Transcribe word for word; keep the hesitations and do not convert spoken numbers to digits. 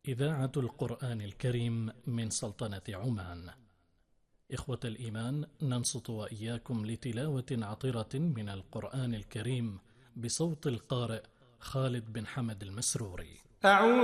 إذاعة القرآن الكريم من سلطنة عمان. إخوة الإيمان، ننصت وإياكم لتلاوة عطرة من القرآن الكريم بصوت القارئ خالد بن حمد المسروري. أعوذ